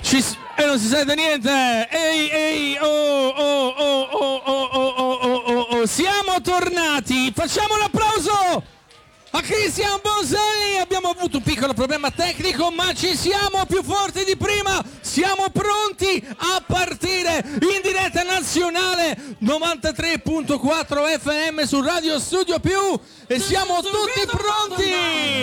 E non si sente niente. Ehi, siamo tornati. Facciamo l'applauso a Cristian Bonselli. Abbiamo avuto un piccolo problema tecnico, ma ci siamo più forti di prima. Siamo pronti a partire in diretta nazionale 93.4 FM su Radio Studio Più e siamo tutti pronti.